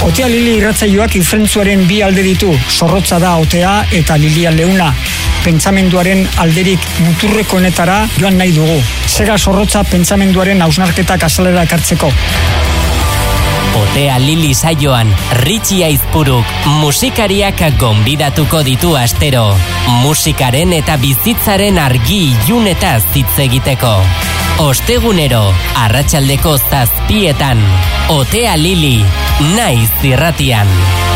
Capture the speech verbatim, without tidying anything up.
Otea Lili irratsaioak ifrentzuaren bi alde ditu, zorrotza da otea eta Lilia leuna. Pentsamenduaren alderik muturreko honetara joan nahi dugu. Zera zorrotza pentsamenduaren hausnarketak azalera ekartzeko. Otea Lili saioan, Ritxi Aizpuruk musikariak gonbidatuko ditu astero. Musikaren eta bizitzaren argi ilunetaz hitz egiteko. Ostegunero, arratsaldeko zazpietan. Otea Lili, naiz irratian.